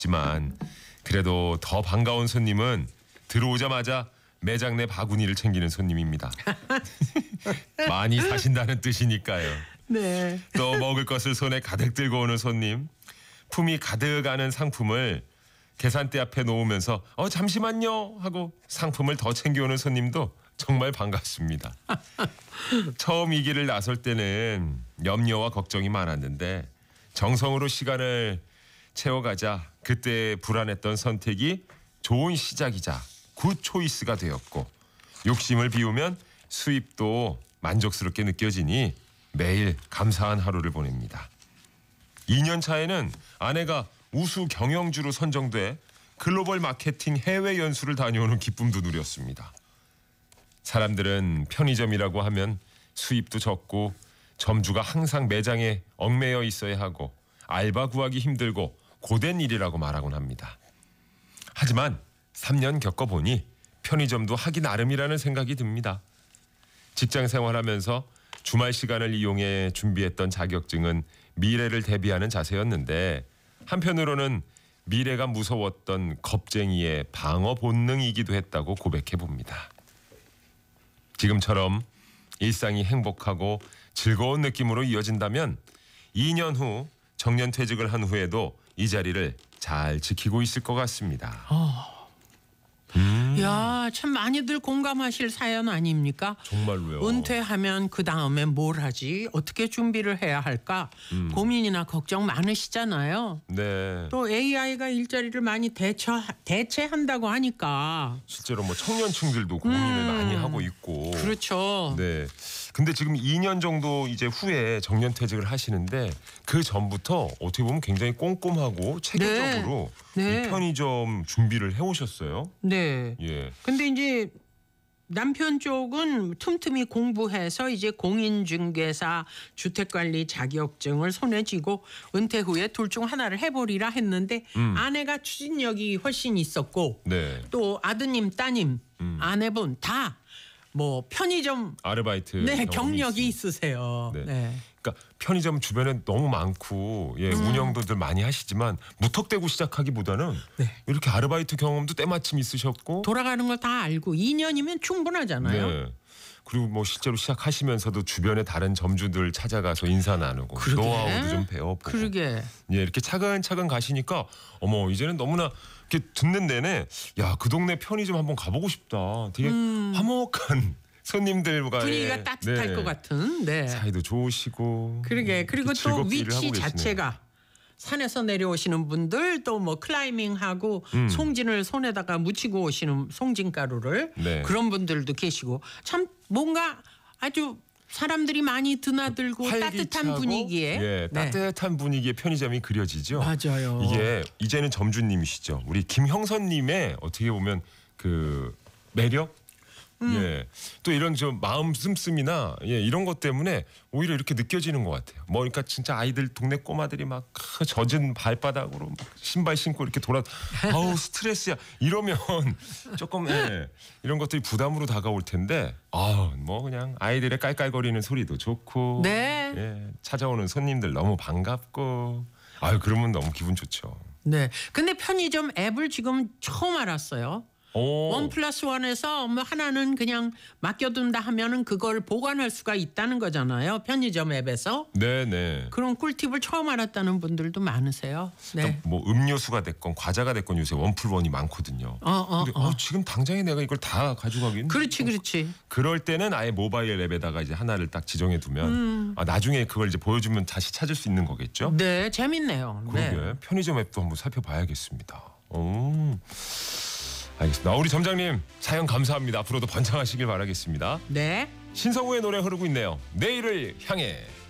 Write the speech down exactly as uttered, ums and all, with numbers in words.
하지만 그래도 더 반가운 손님은 들어오자마자 매장 내 바구니를 챙기는 손님입니다. 많이 사신다는 뜻이니까요. 네. 또 먹을 것을 손에 가득 들고 오는 손님, 품이 가득하는 상품을 계산대 앞에 놓으면서 어 잠시만요 하고 상품을 더 챙겨오는 손님도 정말 반갑습니다. 처음 이 길을 나설 때는 염려와 걱정이 많았는데 정성으로 시간을 채워가자 그때 불안했던 선택이 좋은 시작이자 굿 초이스가 되었고 욕심을 비우면 수입도 만족스럽게 느껴지니 매일 감사한 하루를 보냅니다. 이 년 차에는 아내가 우수 경영주로 선정돼 글로벌 마케팅 해외 연수를 다녀오는 기쁨도 누렸습니다. 사람들은 편의점이라고 하면 수입도 적고 점주가 항상 매장에 얽매여 있어야 하고 알바 구하기 힘들고 고된 일이라고 말하곤 합니다. 하지만 삼 년 겪어보니 편의점도 하기 나름이라는 생각이 듭니다. 직장 생활하면서 주말 시간을 이용해 준비했던 자격증은 미래를 대비하는 자세였는데 한편으로는 미래가 무서웠던 겁쟁이의 방어 본능이기도 했다고 고백해 봅니다. 지금처럼 일상이 행복하고 즐거운 느낌으로 이어진다면 이 년 후 정년퇴직을 한 후에도 이 자리를 잘 지키고 있을 것 같습니다. 어. 음. 야, 참 많이들 공감하실 사연 아닙니까? 정말로요. 은퇴하면 그 다음에 뭘 하지? 어떻게 준비를 해야 할까? 음. 고민이나 걱정 많으시잖아요. 네. 또 에이아이가 일자리를 많이 대처, 대체한다고 하니까. 실제로 뭐 청년층들도 고민을 음. 많이 하고 있고. 그렇죠. 네. 근데 지금 이 년 정도 이제 후에 정년퇴직을 하시는데 그 전부터 어떻게 보면 굉장히 꼼꼼하고 체계적으로 네. 이 편의점 준비를 해오셨어요. 네. 예. 근데 이제 남편 쪽은 틈틈이 공부해서 이제 공인중개사 주택관리 자격증을 손에 쥐고 은퇴 후에 둘 중 하나를 해보리라 했는데 음. 아내가 추진력이 훨씬 있었고 네. 또 아드님, 따님, 음. 아내분 다 뭐 편의점 아르바이트 네, 경험이 경력이 있습니다. 있으세요. 네. 네. 그러니까 편의점 주변에 너무 많고 예, 음. 운영도들 많이 하시지만 무턱대고 시작하기보다는 네. 이렇게 아르바이트 경험도 때마침 있으셨고 돌아가는 걸 다 알고 이 년이면 충분하잖아요. 네. 그리고 뭐 실제로 시작하시면서도 주변에 다른 점주들 찾아가서 인사 나누고 그러게. 노하우도 좀 배워보고 그러게. 예, 이렇게 차근차근 가시니까 어머 이제는 너무나 이렇게 듣는 내내 야, 그 동네 편의점 한번 가보고 싶다. 되게 음. 화목한 손님들과의 분위기가 따뜻할 네, 것 같은. 네. 사이도 좋으시고 그러게. 그리고 이렇게 또 즐겁게 일을 하고 위치 계시네요. 자체가 산에서 내려오시는 분들 또 뭐 클라이밍하고 음. 송진을 손에다가 묻히고 오시는 송진가루를 네. 그런 분들도 계시고 참 뭔가 아주 사람들이 많이 드나들고 따뜻한 활기차고, 분위기에 예, 네. 따뜻한 분위기의 편의점이 그려지죠. 맞아요. 이게 이제는 점주님이시죠. 우리 김형선님의 어떻게 보면 그 매력, 음. 예, 또 이런 좀 마음 씀씀이나 예, 이런 것 때문에 오히려 이렇게 느껴지는 것 같아요. 뭐 그러니까 진짜 아이들 동네 꼬마들이 막 젖은 발바닥으로 막 신발 신고 이렇게 돌아, 아우 스트레스야 이러면 조금 예, 이런 것들이 부담으로 다가올 텐데, 아, 뭐 그냥 아이들의 깔깔거리는 소리도 좋고, 네. 예, 찾아오는 손님들 너무 반갑고, 아유 그러면 너무 기분 좋죠. 네. 근데 편의점 앱을 지금 처음 알았어요. 오. 원 플러스 원에서 뭐 하나는 그냥 맡겨둔다 하면은 그걸 보관할 수가 있다는 거잖아요. 편의점 앱에서. 네네. 그런 꿀팁을 처음 알았다는 분들도 많으세요. 네. 또 뭐 음료수가 됐건 과자가 됐건 요새 원플원이 많거든요. 어, 어, 근데 어. 어, 지금 당장에 내가 이걸 다 가져가긴 그렇지, 그렇지. 그럴 때는 아예 모바일 앱에다가 이제 하나를 딱 지정해 두면 음. 아, 나중에 그걸 이제 보여주면 다시 찾을 수 있는 거겠죠. 네, 재밌네요. 그러게 네. 편의점 앱도 한번 살펴봐야겠습니다. 오. 알겠습니다. 우리 점장님 사연 감사합니다. 앞으로도 번창하시길 바라겠습니다. 네. 신성우의 노래 흐르고 있네요. 내일을 향해.